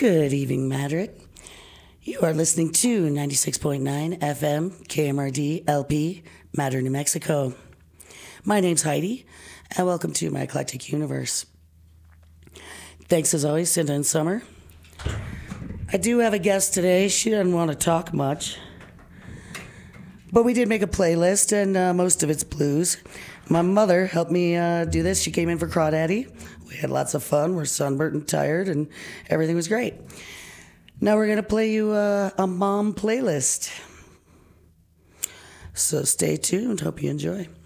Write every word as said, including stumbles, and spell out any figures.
Good evening, Madrid. You are listening to ninety-six point nine F M K M R D L P, Madrid, New Mexico. My name's Heidi, and welcome to my eclectic universe. Thanks as always, Cinda and Summer. I do have a guest today. She doesn't want to talk much, but we did make a playlist, and uh, most of it's blues. My mother helped me uh, do this. She came in for Crawdaddy. We had lots of fun. We're sunburnt and tired, and everything was great. Now we're going to play you uh, a mom playlist. So stay tuned. Hope you enjoy.